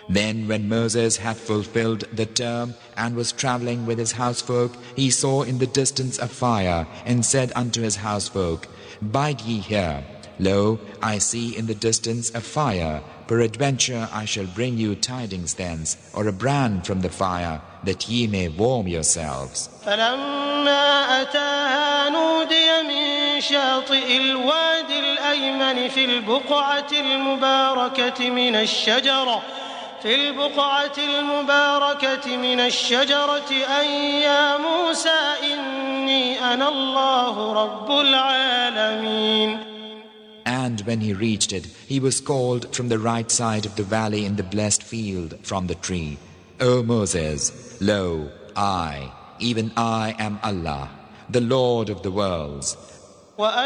Then when Moses had fulfilled the term and was traveling with his housefolk, he saw in the distance a fire, and said unto his housefolk, Bide ye here. Lo, I see in the distance a fire. Peradventure I shall bring you tidings thence, or a brand from the fire, that ye may warm yourselves. فلما أتاها نودي من شاطئ الوادي الأيمن في البقعة المباركة من الشجرة أن يا موسى إني أنا الله رب العالمين. And when he reached it, he was called from the right side of the valley in the blessed field from the tree, O Moses, lo, I, even I am Allah, the Lord of the worlds.